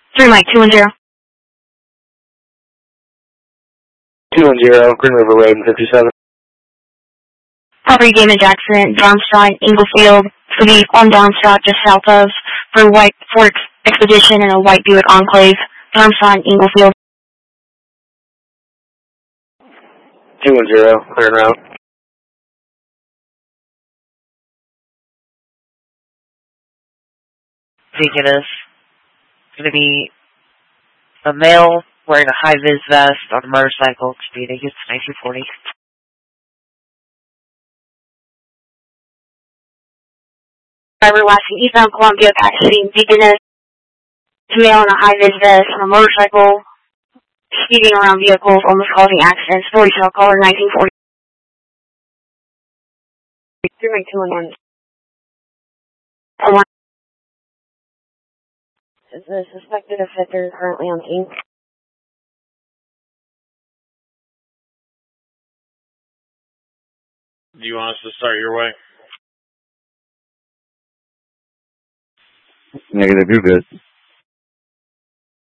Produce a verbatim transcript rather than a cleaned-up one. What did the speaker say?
Three Mike, two one zero. two one zero, Green River Road in fifty-seven. Property damage accident, Darmstadt, Inglefield, City on Darmstadt, just south of, for a white Ford Expedition and a white Buick Enclave, Darmstadt, Inglefield. two one zero, clear and route. Thinking is going to be a male wearing a high-vis vest on a motorcycle, speeding. It's nineteen forty. Driver watching eastbound Columbia, passing Deaconess, male in a high-vis vest on a motorcycle, speeding around vehicles, almost causing accidents. Story cell caller nineteen forty. three Mike, two one one. Is the suspected offender currently on scene? Do you want us to start your way? Negative, you're good.